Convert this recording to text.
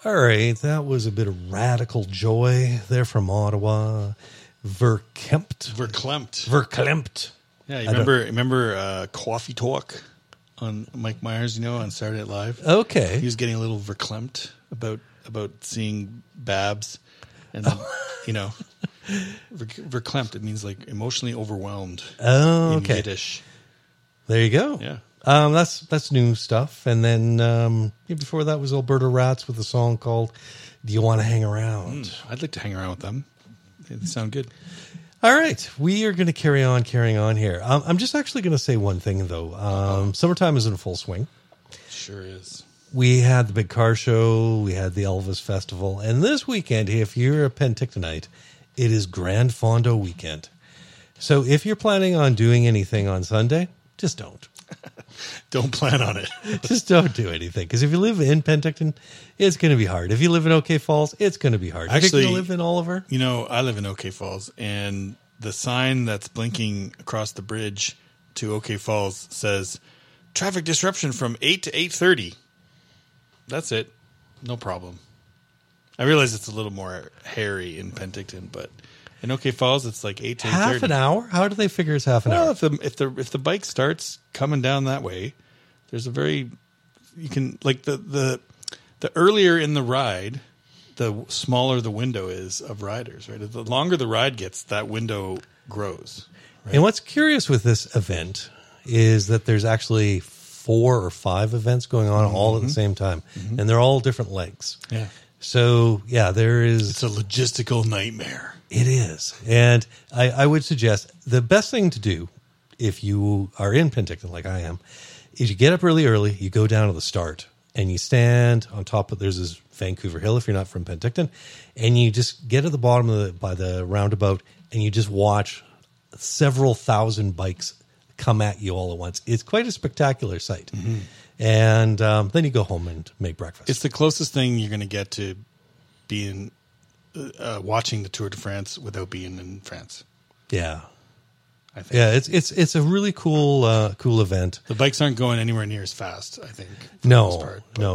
All right, that was a bit of Radical Joy. They're from Ottawa. Verklempt. Yeah, you remember Coffee Talk on Mike Myers, on Saturday Night Live? Okay. He was getting a little verklempt about seeing Babs. And then, verklempt, it means like emotionally overwhelmed in Yiddish. There you go. Yeah. That's new stuff. And then before that was Alberta Rats with a song called Do You Want to Hang Around? I'd like to hang around with them. They sound good. All right. We are going to carrying on here. I'm just actually going to say one thing, though. Summertime is in full swing. Sure is. We had the big car show. We had the Elvis Festival. And this weekend, if you're a Pentictonite, it is Grand Fondo weekend. So if you're planning on doing anything on Sunday, just don't. Don't plan on it. Just don't do anything. Because if you live in Penticton, it's going to be hard. If you live in OK Falls, it's going to be hard. Actually, you live in Oliver? I live in OK Falls, and the sign that's blinking across the bridge to OK Falls says, traffic disruption from 8 to 8:30. That's it. No problem. I realize it's a little more hairy in Penticton, but in OK Falls, it's like 8 to 8:30. Half an hour? How do they figure it's half an hour? Well, if the bike starts coming down that way, there's you can like the earlier in the ride, the smaller the window is of riders. Right, the longer the ride gets, that window grows. Right? And what's curious with this event is that there's actually 4 or 5 events going on all at the same time, and they're all different lengths. Yeah. So there is. It's a logistical nightmare. It is. And I would suggest the best thing to do if you are in Penticton like I am is you get up really early, you go down to the start, and you stand on top of, there's this Vancouver Hill if you're not from Penticton, and you just get at the bottom by the roundabout, and you just watch several thousand bikes come at you all at once. It's quite a spectacular sight. Mm-hmm. And then you go home and make breakfast. It's the closest thing you're going to get to being watching the Tour de France without being in France. Yeah. I think. Yeah, it's a really cool event. The bikes aren't going anywhere near as fast, I think. No,